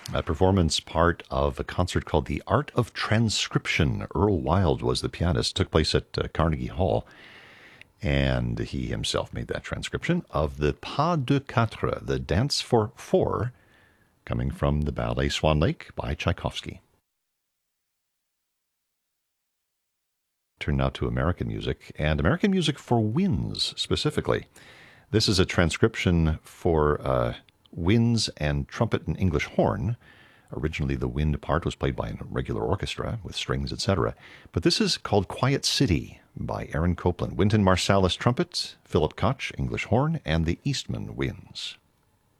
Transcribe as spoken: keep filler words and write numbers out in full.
A performance part of a concert called The Art of Transcription. Earl Wild was the pianist. Took place at uh, Carnegie Hall, and he himself made that transcription of the Pas de Quatre, the Dance for Four, coming from the ballet Swan Lake by Tchaikovsky. Turn now to American music, and American music for winds specifically. This is a transcription for uh, winds and trumpet and English horn. Originally, the wind part was played by a regular orchestra with strings, et cetera. But this is called Quiet City by Aaron Copland. Wynton Marsalis trumpet, Philip Koch English horn, and the Eastman winds.